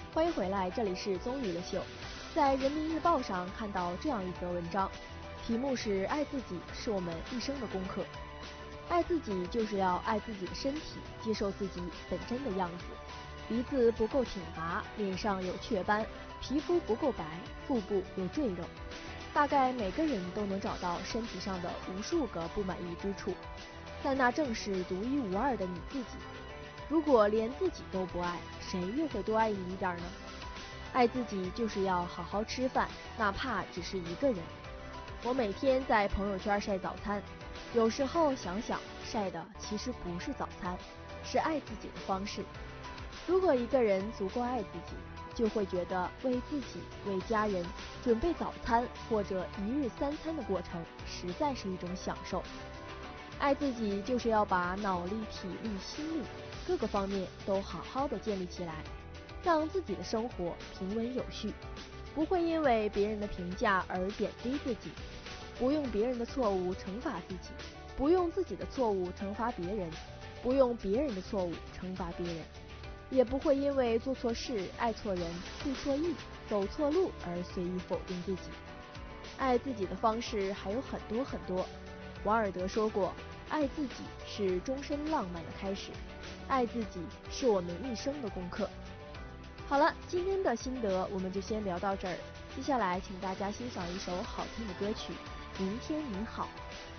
欢迎回来，这里是综娱乐秀。在人民日报上看到这样一则文章，题目是“爱自己是我们一生的功课”。爱自己就是要爱自己的身体，接受自己本真的样子。鼻子不够挺拔，脸上有雀斑，皮肤不够白，腹部有赘肉。大概每个人都能找到身体上的无数个不满意之处，但那正是独一无二的你自己。如果连自己都不爱，谁又会多爱你一点呢？爱自己就是要好好吃饭，哪怕只是一个人。我每天在朋友圈晒早餐，有时候想想，晒的其实不是早餐，是爱自己的方式。如果一个人足够爱自己，就会觉得为自己、为家人准备早餐或者一日3餐的过程，实在是一种享受。爱自己就是要把脑力、体力、心力各个方面都好好的建立起来，让自己的生活平稳有序，不会因为别人的评价而贬低自己，不用别人的错误惩罚自己，不用自己的错误惩罚别人，不用别人的错误惩罚别人，也不会因为做错事、爱错人、注错意、走错路而随意否定自己。爱自己的方式还有很多很多。王尔德说过，爱自己是终身浪漫的开始，爱自己是我们一生的功课。好了，今天的心得我们就先聊到这儿，接下来请大家欣赏一首好听的歌曲《明天你好》。